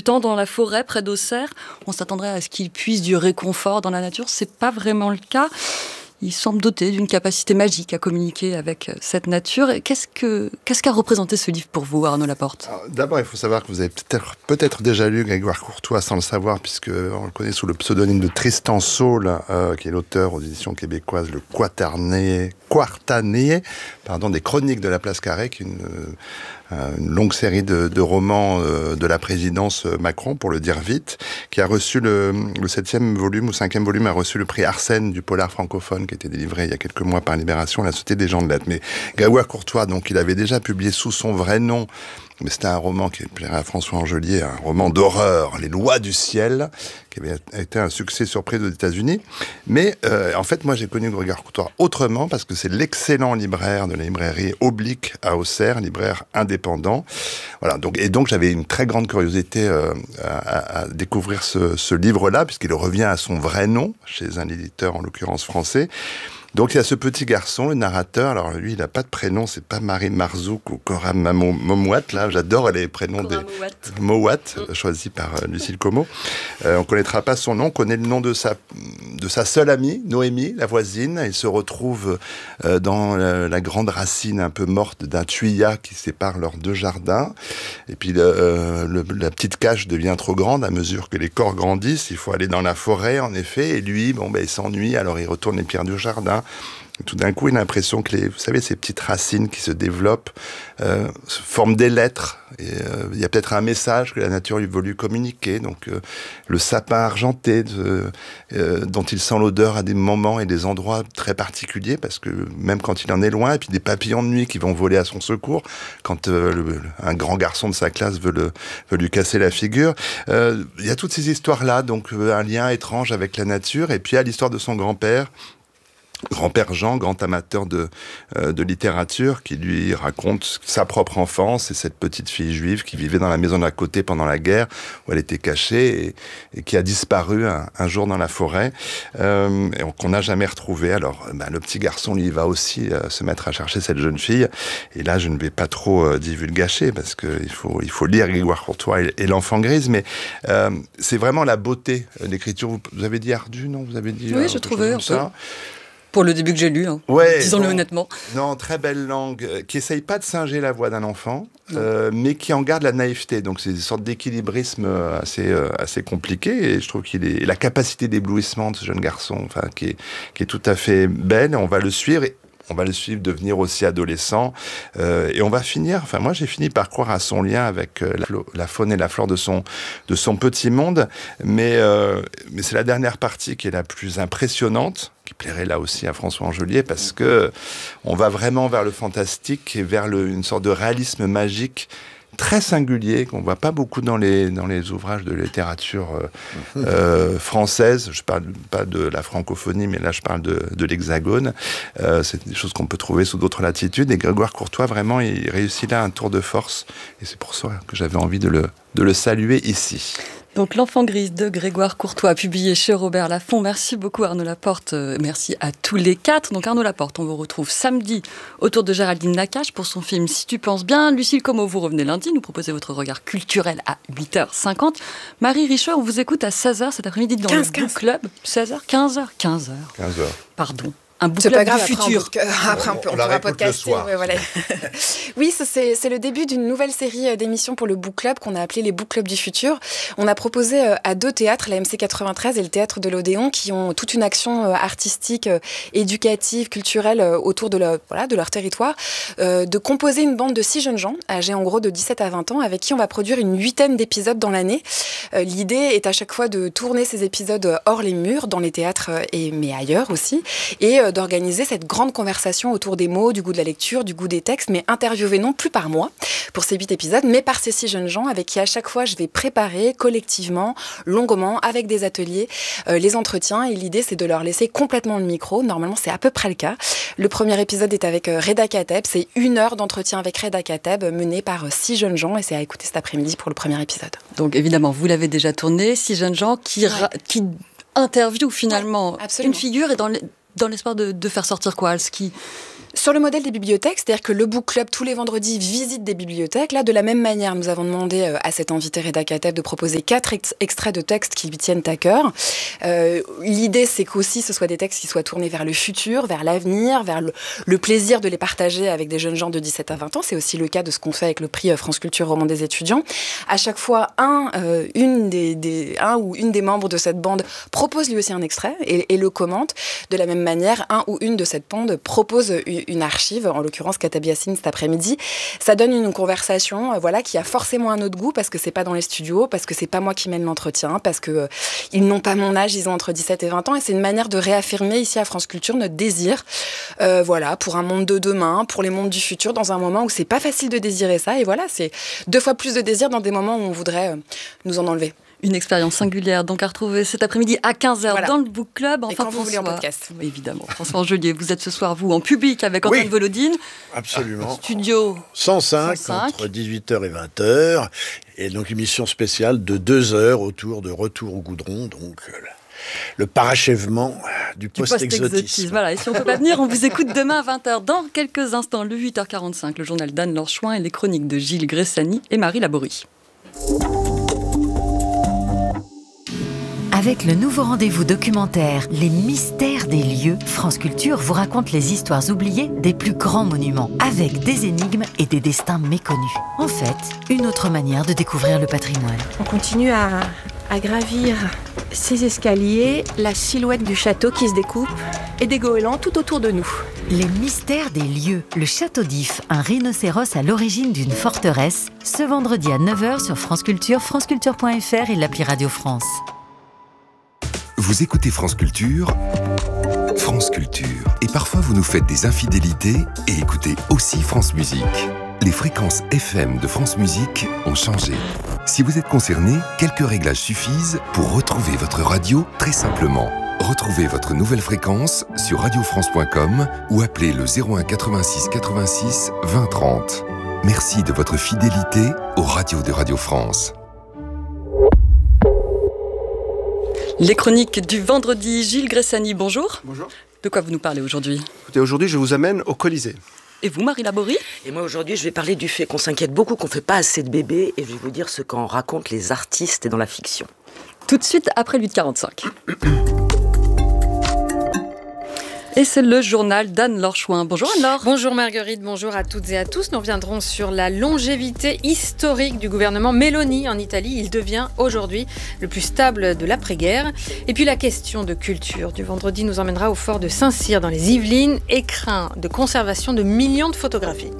temps dans la forêt, près d'Auxerre. On s'attendrait à ce qu'il puise du réconfort dans la nature. C'est pas vraiment le cas. Il semble doté d'une capacité magique à communiquer avec cette nature. Et qu'est-ce qu'a représenté ce livre pour vous, Arnaud Laporte ? Alors, d'abord, il faut savoir que vous avez peut-être déjà lu Grégoire Courtois sans le savoir, puisqu'on le connaît sous le pseudonyme de Tristan Saul, qui est l'auteur aux éditions québécoises, le Quartanéé, des Chroniques de la Place Carrée, qui est une longue série de romans de la présidence Macron, pour le dire vite, qui a reçu le 7e volume ou 5e volume, a reçu le prix Arsène du polar francophone, qui était délivré il y a quelques mois par Libération, la Société des gens de lettres. Mais Grégoire Courtois, donc, il avait déjà publié sous son vrai nom, mais c'était un roman qui plairait à François Angelier, un roman d'horreur, Les Lois du ciel, qui avait été un succès surprise aux États-Unis. Mais en fait, moi, j'ai connu Grégoire Courtois autrement, parce que c'est l'excellent libraire de la librairie Oblique à Auxerre, libraire indépendant. Voilà. Donc j'avais une très grande curiosité à découvrir ce livre-là, puisqu'il revient à son vrai nom, chez un éditeur, en l'occurrence français. Donc il y a ce petit garçon, le narrateur. Alors lui, il n'a pas de prénom, c'est pas Marie Marzouk ou Cora Momouat. Là, j'adore les prénoms des Mowat, choisis par Lucille Como. On connaîtra pas son nom, on connaît le nom de sa seule amie, Noémie, la voisine. Il se retrouve dans la grande racine un peu morte d'un tuyat qui sépare leurs deux jardins. Et puis la petite cache devient trop grande à mesure que les corps grandissent. Il faut aller dans la forêt, en effet. Et lui, il s'ennuie, alors il retourne les pierres du jardin. Et tout d'un coup, il a l'impression que vous savez, ces petites racines qui se développent forment des lettres. Et il y a peut-être un message que la nature lui veut lui communiquer. Donc, le sapin argenté dont il sent l'odeur à des moments et des endroits très particuliers, parce que même quand il en est loin, et puis des papillons de nuit qui vont voler à son secours quand un grand garçon de sa classe veut lui casser la figure. Il y a toutes ces histoires-là, donc un lien étrange avec la nature. Et puis, il y a l'histoire de son grand-père Jean, grand amateur de littérature, qui lui raconte sa propre enfance et cette petite fille juive qui vivait dans la maison d'à côté pendant la guerre, où elle était cachée et qui a disparu un jour dans la forêt, et qu'on n'a jamais retrouvée. Alors, le petit garçon, lui, va aussi se mettre à chercher cette jeune fille. Et là, je ne vais pas trop divulgacher, parce qu'il faut lire Grégoire Courtois et L'Enfant grise, mais c'est vraiment la beauté d'écriture. Vous avez dit ardu, non ? Vous avez dit oui, je trouvais un peu. Pour le début que j'ai lu, disons-le honnêtement. Non, très belle langue, qui essaye pas de singer la voix d'un enfant, mais qui en garde la naïveté. Donc c'est une sorte d'équilibrisme assez compliqué, et je trouve la capacité d'éblouissement de ce jeune garçon, qui est tout à fait belle. On va le suivre. On va le suivre devenir aussi adolescent, et on va finir. Moi, j'ai fini par croire à son lien avec la faune et la flore de son petit monde, mais c'est la dernière partie qui est la plus impressionnante, qui plairait là aussi à François Angelier, parce que on va vraiment vers le fantastique et vers une sorte de réalisme magique très singulier, qu'on voit pas beaucoup dans les ouvrages de littérature française. Je parle pas de la francophonie, mais là je parle de l'Hexagone. C'est des choses qu'on peut trouver sous d'autres latitudes. Et Grégoire Courtois, vraiment, il réussit là un tour de force. Et c'est pour ça que j'avais envie de le saluer ici. Donc, L'Enfant grise de Grégoire Courtois, publié chez Robert Laffont. Merci beaucoup Arnaud Laporte. Merci à tous les quatre. Donc, Arnaud Laporte, on vous retrouve samedi autour de Géraldine Nakache pour son film Si tu penses bien. Lucille Como, vous revenez lundi, nous proposez votre regard culturel à 8h50. Marie Richer, on vous écoute à 16h cet après-midi dans le Book Club. 16h 15h 15h. Pardon. Un book club du futur. Après, on pourra podcaster. Ouais, voilà. Oui, c'est le début d'une nouvelle série d'émissions pour le Book Club qu'on a appelé les Book Clubs du futur. On a proposé à deux théâtres, la MC 93 et le Théâtre de l'Odéon, qui ont toute une action artistique, éducative, culturelle autour de leur territoire, de composer une bande de 6 jeunes gens, âgés en gros de 17 à 20 ans, avec qui on va produire une 8aine d'épisodes dans l'année. L'idée est à chaque fois de tourner ces épisodes hors les murs, dans les théâtres, mais ailleurs aussi, et d'organiser cette grande conversation autour des mots, du goût de la lecture, du goût des textes, mais interviewés non plus par moi pour ces 8 épisodes, mais par ces 6 jeunes gens avec qui à chaque fois je vais préparer collectivement, longuement, avec des ateliers, les entretiens. Et l'idée, c'est de leur laisser complètement le micro. Normalement, c'est à peu près le cas. Le premier épisode est avec Reda Kateb. C'est 1 heure d'entretien avec Reda Kateb mené par 6 jeunes gens, et c'est à écouter cet après-midi pour le premier épisode. Donc évidemment, vous l'avez déjà tourné, 6 jeunes gens qui interviewent finalement une figure, et dans l'espoir de faire sortir quoi, ce qui Sur le modèle des bibliothèques, c'est-à-dire que le Book Club, tous les vendredis, visite des bibliothèques. Là, de la même manière, nous avons demandé à cet invité Reda Kateb de proposer 4 extraits de textes qui lui tiennent à cœur. L'idée, c'est qu'aussi, ce soit des textes qui soient tournés vers le futur, vers l'avenir, vers le plaisir de les partager avec des jeunes gens de 17 à 20 ans. C'est aussi le cas de ce qu'on fait avec le prix France Culture Roman des étudiants. À chaque fois, une des membres de cette bande propose lui aussi un extrait et le commente. De la même manière, un ou une de cette bande propose une archive, en l'occurrence Kateb Yassine cet après-midi. Ça donne une conversation qui a forcément un autre goût parce que c'est pas dans les studios, parce que c'est pas moi qui mène l'entretien, parce que ils n'ont pas mon âge, ils ont entre 17 et 20 ans et c'est une manière de réaffirmer ici à France Culture notre désir pour un monde de demain, pour les mondes du futur, dans un moment où c'est pas facile de désirer ça et c'est 2 fois plus de désir dans des moments où on voudrait nous en enlever. Une expérience singulière, donc à retrouver cet après-midi à 15h dans le Book Club. Et quand vous voulez en podcast. Évidemment. François Angelier, vous êtes ce soir, vous, en public avec Antoine Volodine. Absolument. Studio 105 entre 18h et 20h. Et donc, émission spéciale de 2 heures autour de Retour au goudron. Donc, le parachèvement du post-exotisme. Voilà. Et si on ne peut pas venir, on vous écoute demain à 20h. Dans quelques instants, le 8h45, le journal d'Anne-Laure Chouin et les chroniques de Gilles Gressani et Marie Laborie. Avec le nouveau rendez-vous documentaire « Les mystères des lieux », France Culture vous raconte les histoires oubliées des plus grands monuments, avec des énigmes et des destins méconnus. En fait, une autre manière de découvrir le patrimoine. On continue à gravir ces escaliers, la silhouette du château qui se découpe et des goélands tout autour de nous. Les mystères des lieux, le château d'If, un rhinocéros à l'origine d'une forteresse, ce vendredi à 9h sur France Culture, franceculture.fr et l'appli Radio France. Vous écoutez France Culture, France Culture. Et parfois vous nous faites des infidélités et écoutez aussi France Musique. Les fréquences FM de France Musique ont changé. Si vous êtes concerné, quelques réglages suffisent pour retrouver votre radio très simplement. Retrouvez votre nouvelle fréquence sur radiofrance.com ou appelez le 01 86 86 20 30. Merci de votre fidélité aux radios de Radio France. Les chroniques du vendredi, Gilles Gressani, bonjour. Bonjour. De quoi vous nous parlez aujourd'hui ? Écoutez, aujourd'hui, je vous amène au Colisée. Et vous, Marie Laborie ? Et moi, aujourd'hui, je vais parler du fait qu'on s'inquiète beaucoup qu'on ne fait pas assez de bébés, et je vais vous dire ce qu'en racontent les artistes dans la fiction. Tout de suite, après le 8h45. Et c'est le journal d'Anne-Laure Chouin. Bonjour Anne-Laure. Bonjour Marguerite, bonjour à toutes et à tous. Nous reviendrons sur la longévité historique du gouvernement Meloni en Italie. Il devient aujourd'hui le plus stable de l'après-guerre. Et puis la question de culture du vendredi nous emmènera au fort de Saint-Cyr dans les Yvelines, écrin de conservation de millions de photographies.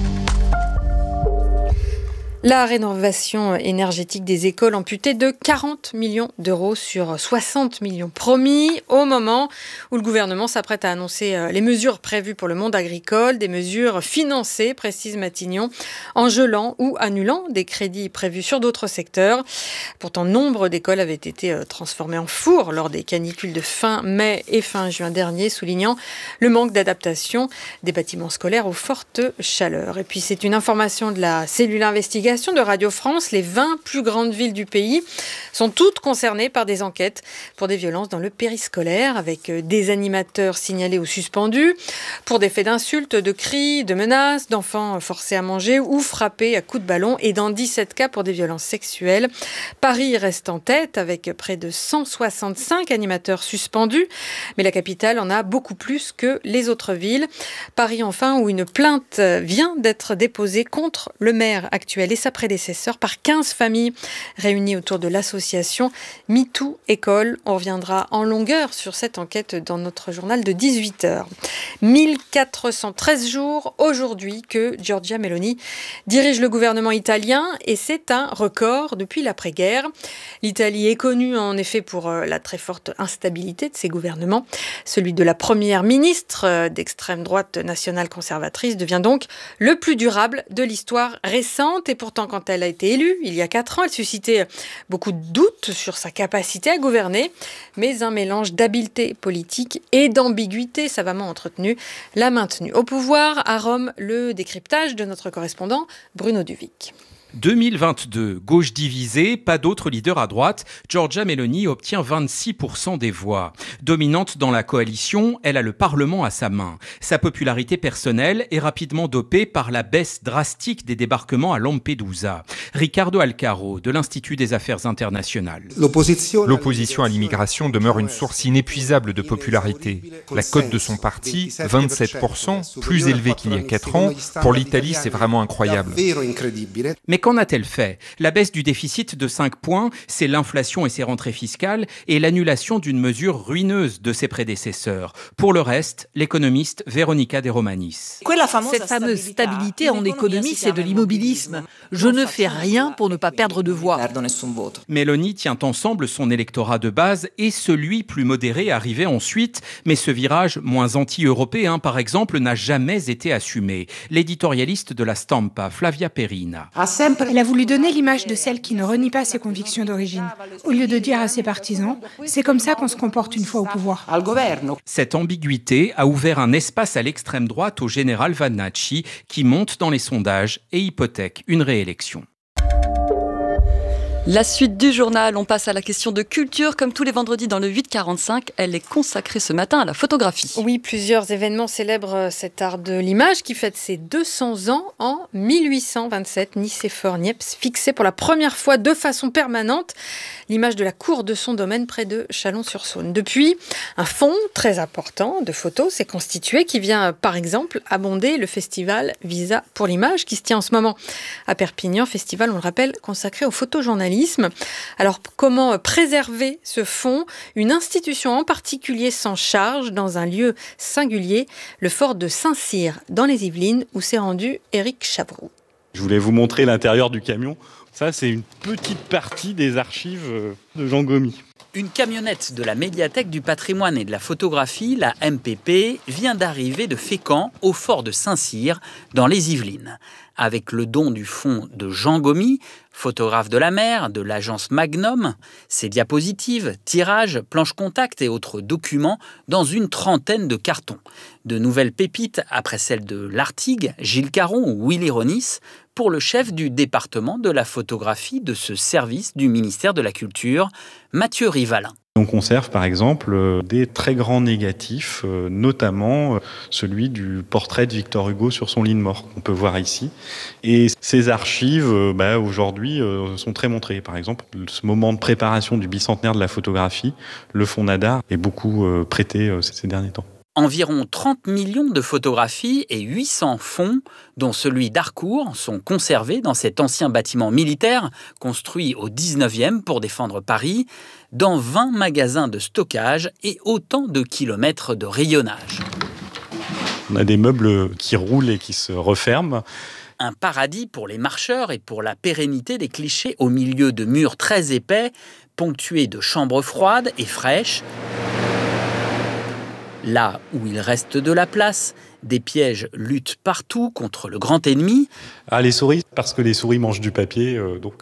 La rénovation énergétique des écoles amputée de 40 millions d'euros sur 60 millions promis au moment où le gouvernement s'apprête à annoncer les mesures prévues pour le monde agricole, des mesures financées, précise Matignon, en gelant ou annulant des crédits prévus sur d'autres secteurs. Pourtant, nombre d'écoles avaient été transformées en fours lors des canicules de fin mai et fin juin dernier, soulignant le manque d'adaptation des bâtiments scolaires aux fortes chaleurs. Et puis, c'est une information de la cellule investigation de Radio France. Les 20 plus grandes villes du pays sont toutes concernées par des enquêtes pour des violences dans le périscolaire, avec des animateurs signalés ou suspendus pour des faits d'insultes, de cris, de menaces, d'enfants forcés à manger ou frappés à coups de ballon, et dans 17 cas pour des violences sexuelles. Paris reste en tête avec près de 165 animateurs suspendus, mais la capitale en a beaucoup plus que les autres villes. Paris enfin, où une plainte vient d'être déposée contre le maire actuel et sa prédécesseur par 15 familles réunies autour de l'association MeToo École. On reviendra en longueur sur cette enquête dans notre journal de 18h. 1413 jours aujourd'hui que Giorgia Meloni dirige le gouvernement italien, et c'est un record depuis l'après-guerre. L'Italie est connue en effet pour la très forte instabilité de ses gouvernements. Celui de la première ministre d'extrême droite nationale conservatrice devient donc le plus durable de l'histoire récente. Et pourtant, quand elle a été élue, il y a 4 ans, elle suscitait beaucoup de doutes sur sa capacité à gouverner. Mais un mélange d'habileté politique et d'ambiguïté savamment entretenu l'a maintenue au pouvoir. À Rome, le décryptage de notre correspondant Bruno Duvic. 2022, gauche divisée, pas d'autre leader à droite. Giorgia Meloni obtient 26% des voix. Dominante dans la coalition, elle a le Parlement à sa main. Sa popularité personnelle est rapidement dopée par la baisse drastique des débarquements à Lampedusa. Ricardo Alcaro, de l'Institut des Affaires internationales. L'opposition à l'immigration demeure une source inépuisable de popularité. La cote de son parti, 27%, plus élevée qu'il y a 4 ans. Pour l'Italie, c'est vraiment incroyable. Mais qu'en a-t-elle fait ? La baisse du déficit de 5 points, c'est l'inflation et ses rentrées fiscales et l'annulation d'une mesure ruineuse de ses prédécesseurs. Pour le reste, l'économiste Veronica De Romanis. Cette fameuse stabilité en économie, c'est de l'immobilisme. Je ne fais rien pour ne pas perdre de voix. Meloni tient ensemble son électorat de base et celui plus modéré arrivé ensuite, mais ce virage moins anti-européen, par exemple, n'a jamais été assumé. L'éditorialiste de la Stampa, Flavia Perina. Elle a voulu donner l'image de celle qui ne renie pas ses convictions d'origine. Au lieu de dire à ses partisans, c'est comme ça qu'on se comporte une fois au pouvoir. Cette ambiguïté a ouvert un espace à l'extrême droite au général Vannacci, qui monte dans les sondages et hypothèque une réélection. La suite du journal, on passe à la question de culture. Comme tous les vendredis dans le 8-45, elle est consacrée ce matin à la photographie. Oui, plusieurs événements célèbrent cet art de l'image qui fête ses 200 ans en 1827. Nicéphore Niepce fixait pour la première fois de façon permanente l'image de la cour de son domaine près de Chalon-sur-Saône. Depuis, un fonds très important de photos s'est constitué qui vient par exemple abonder le festival Visa pour l'image qui se tient en ce moment à Perpignan. Festival, on le rappelle, consacré au photojournalisme. Alors, comment préserver ce fonds ? Une institution en particulier s'en charge dans un lieu singulier, le fort de Saint-Cyr, dans les Yvelines, où s'est rendu Éric Chavroux. Je voulais vous montrer l'intérieur du camion. Ça, c'est une petite partie des archives de Jean Gomy. Une camionnette de la médiathèque du patrimoine et de la photographie, la MPP, vient d'arriver de Fécamp au fort de Saint-Cyr, dans les Yvelines. Avec le don du fonds de Jean Gomy, photographe de la mer, de l'agence Magnum, ses diapositives, tirages, planches contact et autres documents dans une trentaine de cartons. De nouvelles pépites après celles de Lartigue, Gilles Caron ou Willy Ronis, pour le chef du département de la photographie de ce service du ministère de la Culture, Mathieu Rivalin. On conserve par exemple des très grands négatifs, notamment celui du portrait de Victor Hugo sur son lit de mort, qu'on peut voir ici. Et ces archives, aujourd'hui, sont très montrées. Par exemple, ce moment de préparation du bicentenaire de la photographie, le fonds Nadar est beaucoup prêté ces derniers temps. Environ 30 millions de photographies et 800 fonds, dont celui d'Harcourt, sont conservés dans cet ancien bâtiment militaire construit au 19e pour défendre Paris, dans 20 magasins de stockage et autant de kilomètres de rayonnage. On a des meubles qui roulent et qui se referment. Un paradis pour les marcheurs et pour la pérennité des clichés au milieu de murs très épais, ponctués de chambres froides et fraîches. Là où il reste de la place, des pièges luttent partout contre le grand ennemi. Ah, les souris, parce que les souris mangent du papier,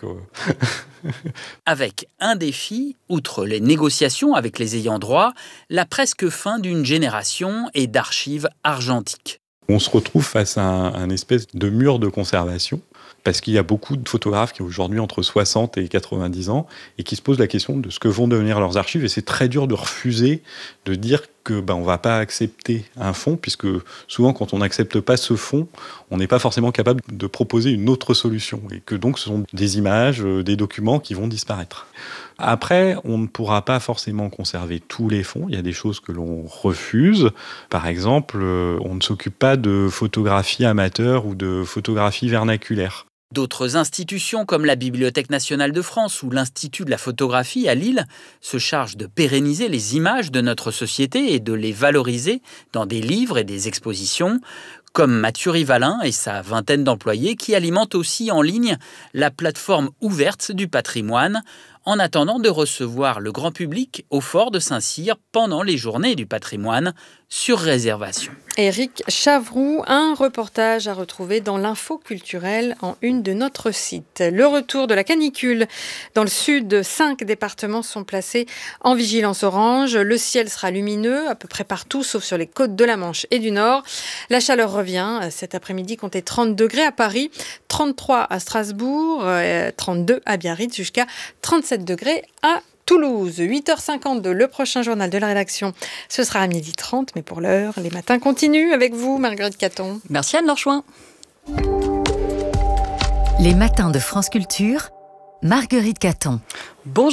Avec un défi, outre les négociations avec les ayants droit, la presque fin d'une génération et d'archives argentiques. On se retrouve face à un espèce de mur de conservation, parce qu'il y a beaucoup de photographes qui ont aujourd'hui entre 60 et 90 ans et qui se posent la question de ce que vont devenir leurs archives. Et c'est très dur de refuser, de dire qu'on ne va pas accepter un fonds, puisque souvent, quand on n'accepte pas ce fonds, on n'est pas forcément capable de proposer une autre solution. Et que donc, ce sont des images, des documents qui vont disparaître. Après, on ne pourra pas forcément conserver tous les fonds. Il y a des choses que l'on refuse. Par exemple, on ne s'occupe pas de photographie amateur ou de photographie vernaculaire. D'autres institutions comme la Bibliothèque nationale de France ou l'Institut de la photographie à Lille se chargent de pérenniser les images de notre société et de les valoriser dans des livres et des expositions, comme Mathieu Rivalin et sa vingtaine d'employés qui alimentent aussi en ligne la plateforme ouverte du patrimoine en attendant de recevoir le grand public au fort de Saint-Cyr pendant les journées du patrimoine sur réservation. Éric Chavroux, un reportage à retrouver dans l'info culturelle en une de notre site. Le retour de la canicule. Dans le sud, 5 départements sont placés en vigilance orange. Le ciel sera lumineux à peu près partout, sauf sur les côtes de la Manche et du Nord. La chaleur revient. Cet après-midi, comptez 30 degrés à Paris, 33 à Strasbourg, 32 à Biarritz, jusqu'à 37 degrés à Toulouse. 8h52, le prochain journal de la rédaction, ce sera à 12h30, mais pour l'heure, les matins continuent avec vous, Marguerite Caton. Merci Anne Lorchouin. Les matins de France Culture, Marguerite Caton. Bonjour.